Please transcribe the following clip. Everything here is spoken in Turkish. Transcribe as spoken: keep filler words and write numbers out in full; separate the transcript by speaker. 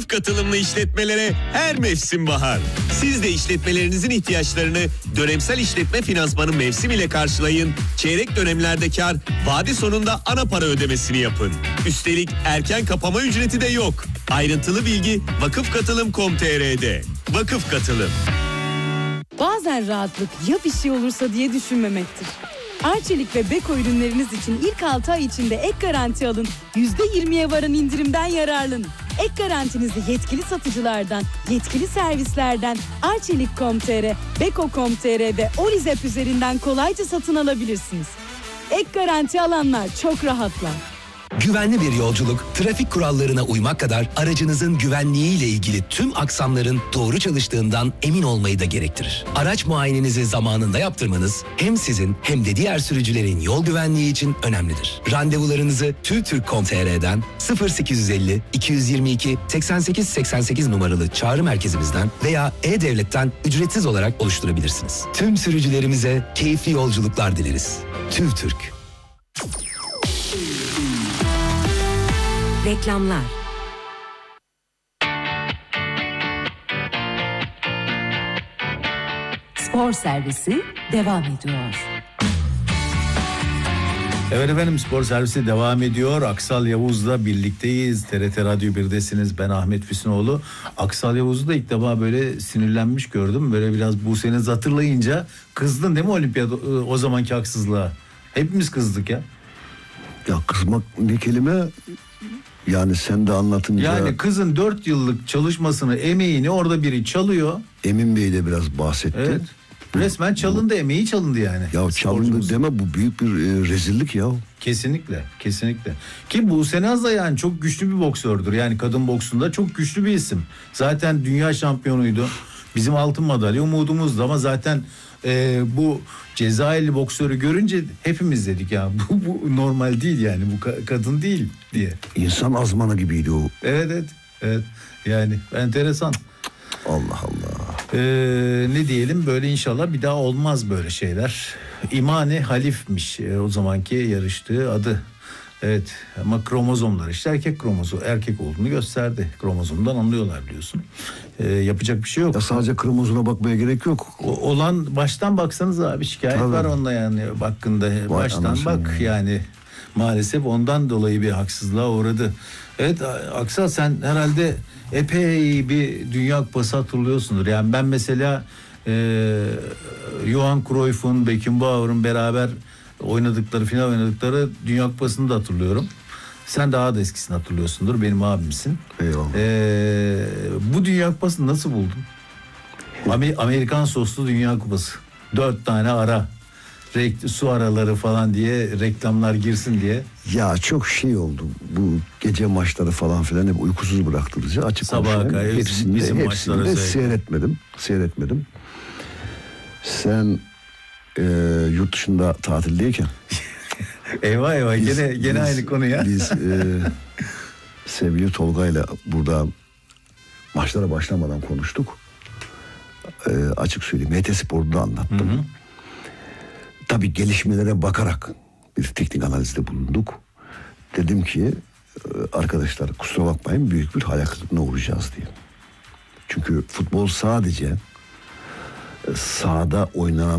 Speaker 1: Vakıf katılımlı işletmelere her mevsim bahar. Siz de işletmelerinizin ihtiyaçlarını dönemsel işletme finansmanı mevsim ile karşılayın. Çeyrek dönemlerde kar, vade sonunda ana para ödemesini yapın. Üstelik erken kapama ücreti de yok. Ayrıntılı bilgi vakıf katılım nokta com nokta tr'de. Vakıf Katılım.
Speaker 2: Bazen rahatlık ya bir şey olursa diye düşünmemektir. Arçelik ve Beko ürünleriniz için ilk altı ay içinde ek garanti alın. yüzde yirmiye varan indirimden yararlanın. Ek garantinizi yetkili satıcılardan, yetkili servislerden arçelik nokta com nokta tr, beko nokta com nokta tr'de Olizep üzerinden kolayca satın alabilirsiniz. Ek garanti alanlar çok rahatlar.
Speaker 3: Güvenli bir yolculuk, trafik kurallarına uymak kadar aracınızın güvenliğiyle ilgili tüm aksamların doğru çalıştığından emin olmayı da gerektirir. Araç muayenenizi zamanında yaptırmanız hem sizin hem de diğer sürücülerin yol güvenliği için önemlidir. Randevularınızı tütürk nokta com nokta tr'den sıfır sekiz yüz elli iki yüz yirmi iki seksen sekiz seksen sekiz numaralı çağrı merkezimizden veya E-Devlet'ten ücretsiz olarak oluşturabilirsiniz. Tüm sürücülerimize keyifli yolculuklar dileriz. TÜVTÜRK.
Speaker 4: Reklamlar. Spor servisi devam ediyor.
Speaker 5: Evet efendim, spor servisi devam ediyor. Aksal Yavuz'la birlikteyiz. T R T Radyo bir'desiniz. Ben Ahmet Füsunoğlu. Aksal Yavuz'u da ilk defa böyle sinirlenmiş gördüm. Böyle biraz bu seni hatırlayınca kızdın değil mi olimpiyat o zamanki haksızlığa? Hepimiz kızdık ya.
Speaker 6: Ya kızmak ne kelime? Yani sen de anlatınca...
Speaker 5: Yani kızın dört yıllık çalışmasını, emeğini orada biri çalıyor.
Speaker 6: Emin Bey de biraz bahsetti.
Speaker 5: Evet. Resmen çalındı, emeği çalındı yani.
Speaker 6: Ya çalındı deme, bu büyük bir e, rezillik ya.
Speaker 5: Kesinlikle, kesinlikle. Ki Buse Naz da yani çok güçlü bir boksördür. Yani kadın boksunda çok güçlü bir isim. Zaten dünya şampiyonuydu. Bizim altın madalya umudumuzdu ama zaten e, bu Cezayirli boksörü görünce hepimiz dedik ya bu, bu normal değil yani, bu ka- kadın değil diye.
Speaker 6: İnsan azmanı gibiydi o.
Speaker 5: Evet evet evet yani enteresan.
Speaker 6: Allah Allah.
Speaker 5: Ee, ne diyelim, böyle inşallah bir daha olmaz böyle şeyler. İmane Halif'miş e, o zamanki yarıştığı adı. Evet ama kromozomlar işte erkek kromozom, erkek olduğunu gösterdi. Kromozomdan anlıyorlar biliyorsun. Ee, yapacak bir şey yok.
Speaker 6: Ya sadece kromozona bakmaya gerek yok.
Speaker 5: O, olan baştan baksanız abi, şikayet
Speaker 6: Tabii.
Speaker 5: var onda yani hakkında.
Speaker 6: Vay
Speaker 5: Baştan
Speaker 6: anasını
Speaker 5: bak
Speaker 6: ya.
Speaker 5: yani maalesef ondan dolayı bir haksızlığa uğradı. Evet Aksal, sen herhalde epey bir Dünya Kupası hatırlıyorsundur. Yani ben mesela e, Johan Cruyff'un, Beckenbauer'ın beraber oynadıkları, final oynadıkları Dünya Kupası'nı da hatırlıyorum. Sen daha da eskisini hatırlıyorsundur, benim abimsin.
Speaker 6: Eyvallah.
Speaker 5: Ee, bu Dünya Kupası'nı nasıl buldun? Amer- Amerikan soslu Dünya Kupası. Dört tane ara. Re- su araları falan diye, reklamlar girsin diye.
Speaker 6: Ya çok şey oldu. Bu gece maçları falan filan hep uykusuz bıraktı bizi. Açık
Speaker 5: Sabaha
Speaker 6: konuşayım.
Speaker 5: kadar
Speaker 6: Hepsini,
Speaker 5: bizim
Speaker 6: hepsini
Speaker 5: maçlara
Speaker 6: de
Speaker 5: seyrettim.
Speaker 6: seyretmedim. Seyretmedim. Sen e, yurt dışında tatildeyken
Speaker 5: Eyvah eyvah
Speaker 6: biz-
Speaker 5: gene gene
Speaker 6: biz-
Speaker 5: aynı konu ya.
Speaker 6: Biz e, sevgili Tolga'yla burada maçlara başlamadan konuştuk. E, açık söyleyeyim, M T Spor'da anlattım.
Speaker 5: Hı hı.
Speaker 6: Tabii gelişmelere bakarak bir teknik analizde bulunduk. Dedim ki arkadaşlar kusura bakmayın, büyük bir hayal kırıklığına uğrayacağız diye. Çünkü futbol sadece sahada oynanan